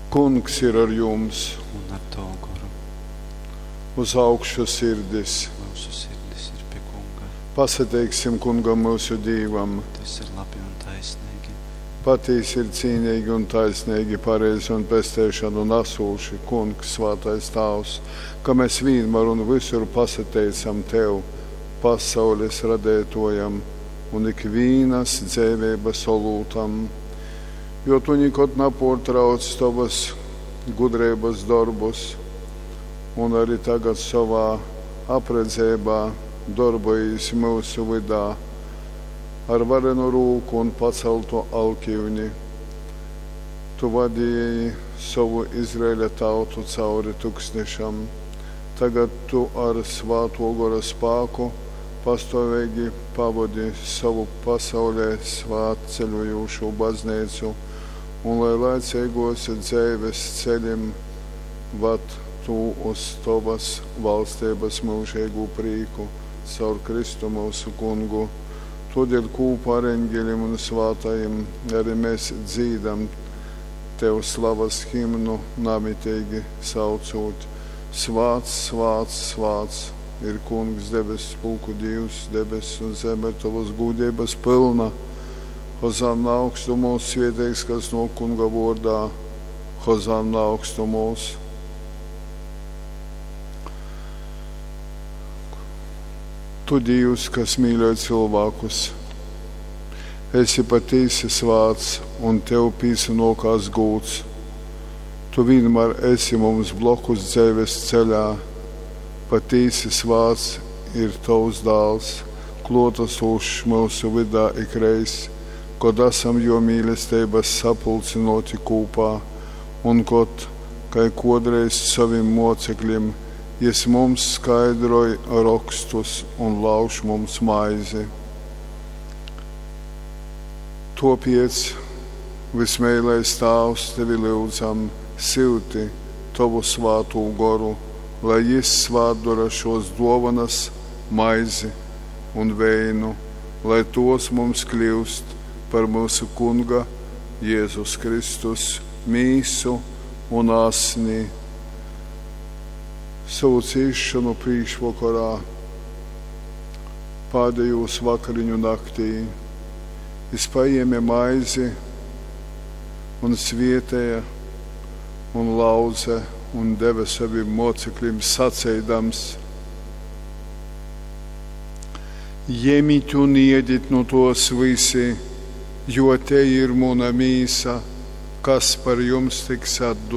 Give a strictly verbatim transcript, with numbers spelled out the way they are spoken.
Kungs ir ar jums. Un ar tavu garu. Uz augšu sirdis. Mūsu sirdis ir pie Kunga. Pasateiksim Kungam mūsu Dīvam. Tas ir labi un taisnīgi. Patīsi ir cīnīgi un taisnīgi, pareizi un pestēšanu nasūši, Kungs, svētais Tavs, ka mēs vienmēr un visur pasateicam Tev, pasaules radētojam un ikvīnas dzēvības olūtam. Jo Tu nikot napārtrauc Tavas gudrības darbus, un arī tagad savā apredzībā darbojas mūsu vidā ar varenu rūku un pacelto alkivni. Tu vadīji savu Izraēļa tautu cauri tūkstnešam. Tagad Tu ar svāto gara spēku pastāvīgi pavadi savu pasaulē svētceļojošo baznīcu, un lai laicīgos dzīves ceļiem vad Tu uz Tavas valstības mūžīgu prīku caur Kristu mūsu Kungu. Todēļ kopā ar eņģeļiem un svātajiem arī mēs dzīdam Tev slavas himnu namitīgi saucot. Svāts, svāts, svāts ir Kungs, debes pulku Dievs, debes un zeme Tavas gudības pilna. Hozanna augstumos svētīgs, kas no Kunga vārdā, Hozanna augstumos. Tu, Dievs, kas mīļoji cilvēkus, esi patīsi svāts un Tev pīsanokās gūts. Tu vienmēr esi mums blokus dzīves ceļā, patīsi svāts ir Tavs dāls, klotasošs mūsu vidā ikreiz, kad esam jo mīlestības sapulcinoti kopā, un kad, kai kodreiz saviem mocekļiem, Jis mums skaidroja rakstus un lauž mums maizi. Tāpēc, vismīļais Tēvs, Tevi lūdzam silti Tavu svāto garu, lai Jis svētdara šos dāvanas, maizi un veinu, lai tos mums kļūst par mūsu Kunga Jēzus Kristus mīsu un asni. Savu cīšanu priekšvakarā, pēdējos vakariņu naktī, Jis paēma maizi un svietēja un lauze un deva saviem mocekļiem sacēdams: Ņemiet un ēdiet no tos visi, jo te ir mana mīsa, kas par jums tiks atdota.